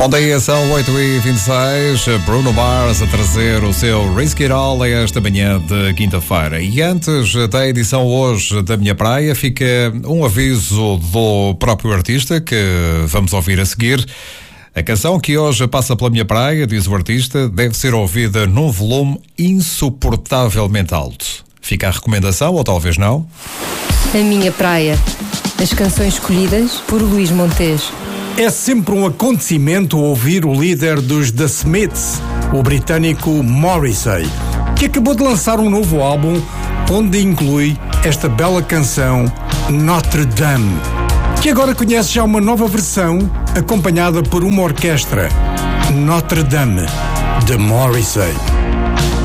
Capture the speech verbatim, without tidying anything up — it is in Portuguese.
Bom dia, são oito e vinte e seis, Bruno Mars a trazer o seu Risk It All esta manhã de quinta-feira. E antes da edição hoje da Minha Praia, fica um aviso do próprio artista que vamos ouvir a seguir. A canção que hoje passa pela Minha Praia, diz o artista, deve ser ouvida num volume insuportavelmente alto. Fica a recomendação, ou talvez não? A Minha Praia. As canções escolhidas por Luís Montes. É sempre um acontecimento ouvir o líder dos The Smiths, o britânico Morrissey, que acabou de lançar um novo álbum onde inclui esta bela canção Notre Dame, que agora conhece já uma nova versão acompanhada por uma orquestra, Notre Dame, de Morrissey.